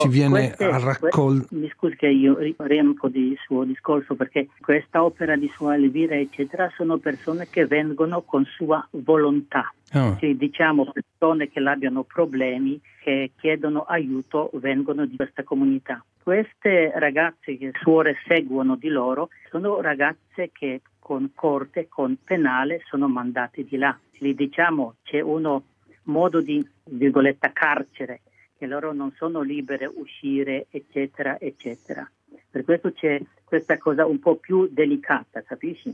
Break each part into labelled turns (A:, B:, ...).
A: si viene a raccogliere.
B: Mi scusi che io riempo di suo discorso, perché questa opera di Suor Elvira eccetera sono persone che vengono con sua volontà. Sì, diciamo persone che abbiano problemi, che chiedono aiuto, vengono di questa comunità. Queste ragazze che suore seguono di loro sono ragazze che con corte, con penale sono mandate di là. Li diciamo c'è uno modo di virgoletta carcere, che loro non sono libere uscire eccetera eccetera. Per questo c'è questa cosa un po' più delicata, capisci?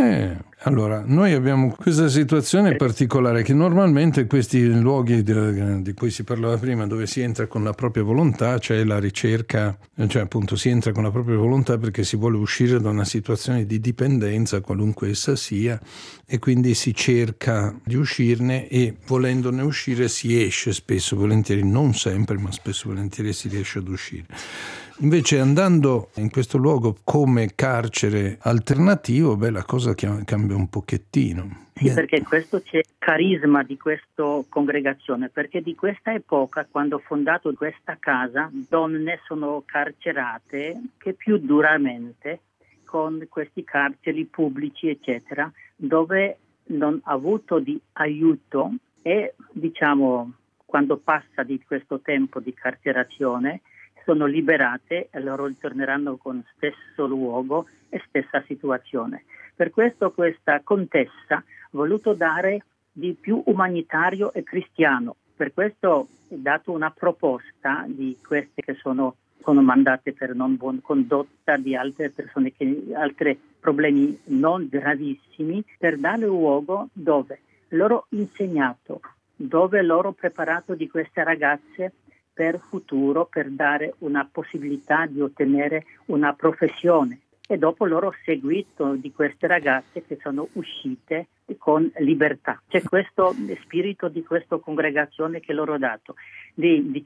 A: Allora, noi abbiamo questa situazione particolare che normalmente questi luoghi di cui si parlava prima, dove si entra con la propria volontà, c'è la ricerca, cioè appunto si entra con la propria volontà perché si vuole uscire da una situazione di dipendenza, qualunque essa sia, e quindi si cerca di uscirne e volendone uscire si esce spesso, volentieri, non sempre, ma spesso volentieri si riesce ad uscire. Invece andando in questo luogo come carcere alternativo, la cosa cambia un pochettino.
B: Sì, perché questo c'è carisma di questa congregazione, perché di questa epoca, quando ho fondato questa casa, donne sono carcerate che più duramente con questi carceri pubblici, eccetera, dove non ha avuto di aiuto e, diciamo, quando passa di questo tempo di carcerazione, sono liberate e loro ritorneranno con stesso luogo e stessa situazione. Per questo questa contessa ha voluto dare di più umanitario e cristiano. Per questo ho dato una proposta di queste che sono mandate per non buona condotta, di altre persone che altri problemi non gravissimi, per dare luogo dove loro insegnato, dove loro preparato di queste ragazze per futuro, per dare una possibilità di ottenere una professione. E dopo loro seguito di queste ragazze che sono uscite con libertà. C'è questo spirito di questa congregazione che loro ho dato, di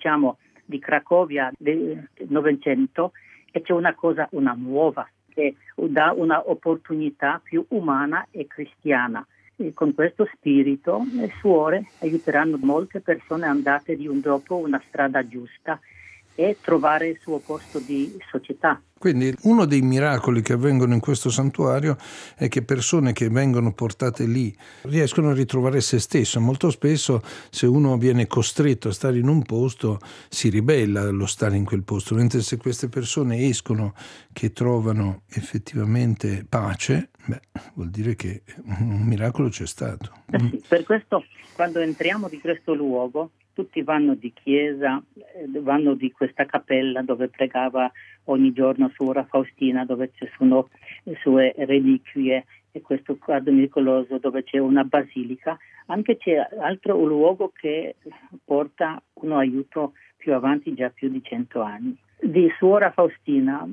B: Cracovia del Novecento, e c'è una nuova, che dà una opportunità più umana e cristiana. E con questo spirito le suore aiuteranno molte persone andate di un dopo una strada giusta e trovare il suo posto di società.
A: Quindi uno dei miracoli che avvengono in questo santuario è che persone che vengono portate lì riescono a ritrovare se stesso. Molto spesso se uno viene costretto a stare in un posto si ribella allo stare in quel posto, mentre se queste persone escono che trovano effettivamente pace, vuol dire che un miracolo c'è stato.
B: Sì, per questo quando entriamo di questo luogo tutti vanno di chiesa, vanno di questa cappella dove pregava ogni giorno Suora Faustina, dove ci sono le sue reliquie, e questo quadro miracoloso dove c'è una basilica. Anche c'è altro luogo che porta un aiuto più avanti, già più di 100 anni. Di Suora Faustina,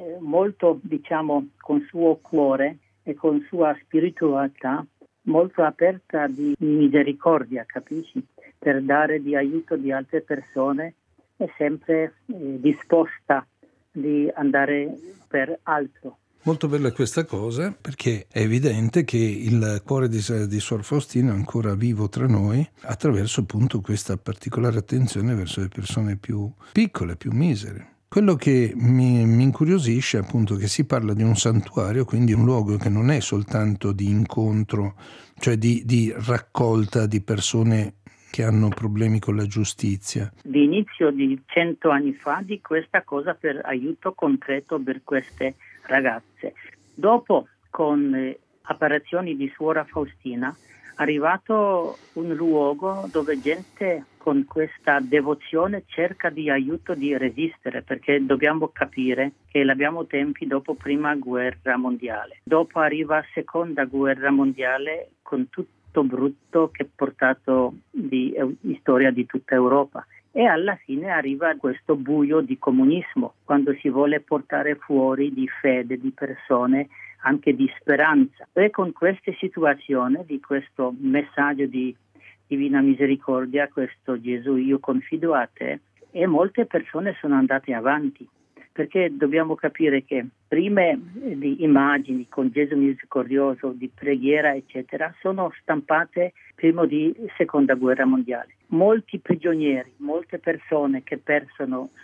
B: molto con suo cuore e con sua spiritualità, molto aperta di misericordia, capisci? Per dare di aiuto di altre persone, è sempre disposta di andare per altro.
A: Molto bella questa cosa, perché è evidente che il cuore di Suor Faustina è ancora vivo tra noi attraverso appunto questa particolare attenzione verso le persone più piccole, più misere. Quello che mi incuriosisce è appunto che si parla di un santuario, quindi un luogo che non è soltanto di incontro, cioè di raccolta di persone che hanno problemi con la giustizia.
B: Di inizio di 100 anni fa di questa cosa per aiuto concreto per queste ragazze. Dopo, con apparizioni di Suora Faustina, è arrivato un luogo dove gente con questa devozione cerca di aiuto di resistere, perché dobbiamo capire che abbiamo tempi dopo Prima Guerra Mondiale. Dopo arriva Seconda Guerra Mondiale con tutto brutto che ha portato di storia di tutta Europa. E alla fine arriva questo buio di comunismo, quando si vuole portare fuori di fede di persone, anche di speranza. E con queste situazioni, di questo messaggio di Divina Misericordia, questo Gesù, io confido a te, e molte persone sono andate avanti. Perché dobbiamo capire che prime di immagini con Gesù misericordioso, di preghiera, eccetera, sono stampate prima di Seconda Guerra Mondiale. Molti prigionieri, molte persone che persero